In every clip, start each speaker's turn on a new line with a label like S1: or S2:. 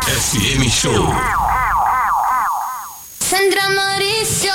S1: FM Show.
S2: Sandra Maurício.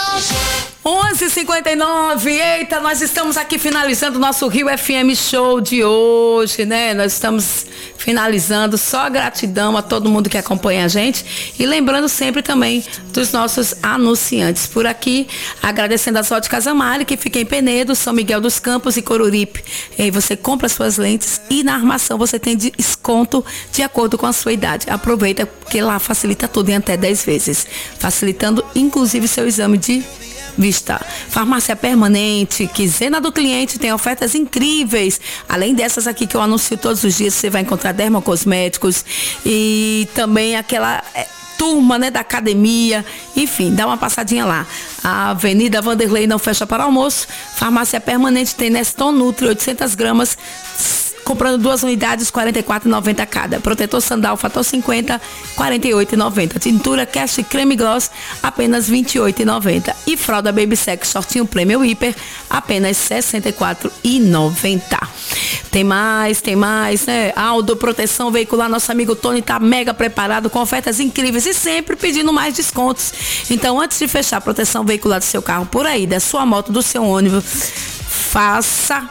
S3: 11h59, eita, nós estamos aqui finalizando o nosso Rio FM Show de hoje, né? Nós estamos finalizando, só gratidão a todo mundo que acompanha a gente e lembrando sempre também dos nossos anunciantes por aqui, agradecendo a Óticas Amari, que fica em Penedo, São Miguel dos Campos e Coruripe. E aí você compra suas lentes e na armação você tem desconto de acordo com a sua idade. Aproveita, porque lá facilita tudo em até 10 vezes, facilitando inclusive seu exame de vista. Farmácia Permanente, quinzena do cliente, tem ofertas incríveis. Além dessas aqui que eu anuncio todos os dias, você vai encontrar dermocosméticos e também aquela turma, né, da academia. Enfim, dá uma passadinha lá. A Avenida Vanderlei não fecha para almoço. Farmácia Permanente tem Neston Nutri 800 gramas. Comprando 2 unidades, R$ 44,90 cada. Protetor Sandal Fator 50, R$ 48,90. Tintura Cast Creme Gloss, apenas R$ 28,90. E fralda Baby Sex Shortinho Premium Hiper, apenas R$ 64,90. Tem mais, né? Aldo Proteção Veicular, nosso amigo Tony tá mega preparado com ofertas incríveis e sempre pedindo mais descontos. Então, antes de fechar a proteção veicular do seu carro por aí, da sua moto, do seu ônibus, faça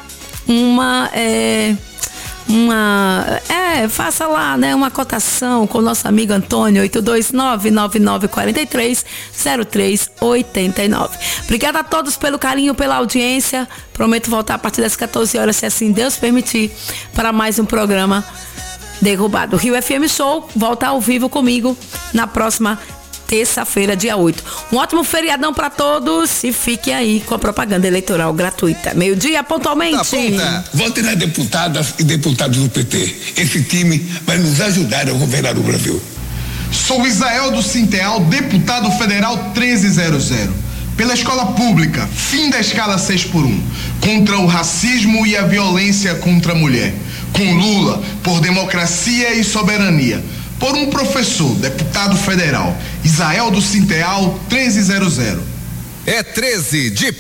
S3: faça lá, né, uma cotação com o nosso amigo Antônio, 82999430389. Obrigada a todos pelo carinho, pela audiência. Prometo voltar a partir das 14 horas, se assim Deus permitir, para mais um programa Derrubado. Rio FM Show volta ao vivo comigo na próxima terça-feira, dia 8. Um ótimo feriadão para todos e fiquem aí com a propaganda eleitoral gratuita. Meio-dia, pontualmente.
S4: Votem nas deputadas e deputados do PT. Esse time vai nos ajudar a governar o Brasil.
S5: Sou Isael do Sinteal, deputado federal 1300. Pela escola pública, fim da escala 6x1. Contra o racismo e a violência contra a mulher. Com Lula, por democracia e soberania. Por um professor, deputado federal, Isael do Sinteal 1300.
S1: É 13 de